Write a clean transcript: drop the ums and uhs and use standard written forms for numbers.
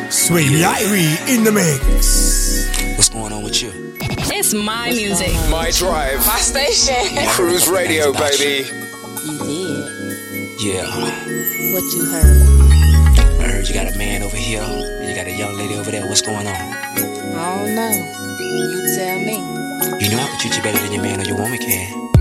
Sway Irie in the mix. What's going on with you? It's my music. My drive. My station. Cruise radio, baby. You did. Yeah. What you heard? I heard you got a man over here, and you got a young lady over there. What's going on? I don't know. You tell me. You know I can treat you better than your man or your woman can.